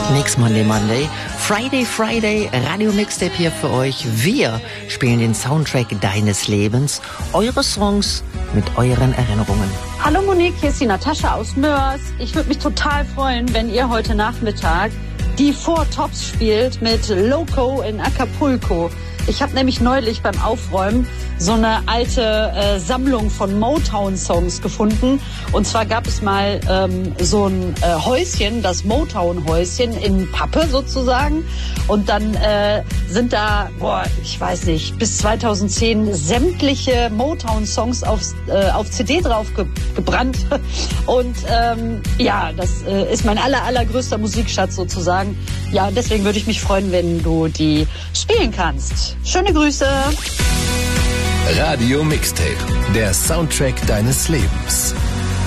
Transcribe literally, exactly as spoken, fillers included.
Nix Monday Monday, Friday Friday, Radio Mixtape hier für euch. Wir spielen den Soundtrack deines Lebens, eure Songs mit euren Erinnerungen. Hallo Monique, hier ist die Natascha aus Mörs. Ich würde mich total freuen, wenn ihr heute Nachmittag die Four Tops spielt mit Loco in Acapulco. Ich habe nämlich neulich beim Aufräumen so eine alte äh, Sammlung von Motown-Songs gefunden. Und zwar gab es mal ähm, so ein äh, Häuschen, das Motown-Häuschen in Pappe sozusagen. Und dann äh, sind da, boah, ich weiß nicht, bis zweitausendzehn sämtliche Motown-Songs auf, äh, auf C D drauf ge gebrannt. Und ähm, ja, das äh, ist mein aller, allergrößter Musikschatz sozusagen. Ja, deswegen würde ich mich freuen, wenn du die spielen kannst. Schöne Grüße. Radio Mixtape, der Soundtrack deines Lebens.